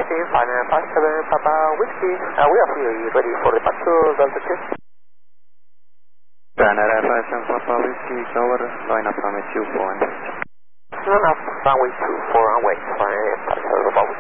Machine 5957 Papa Whiskey. We are ready for departure, Delta 2. Runway 57 Papa Whiskey, over, line up runway 24. Line up runway 24, runway 5, departure, Papa Whiskey.